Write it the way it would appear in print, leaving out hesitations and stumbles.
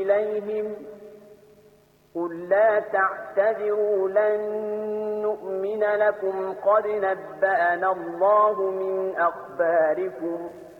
إليهم قل لا تعتذروا لن نؤمن لكم قد نبأنا الله من أخباركم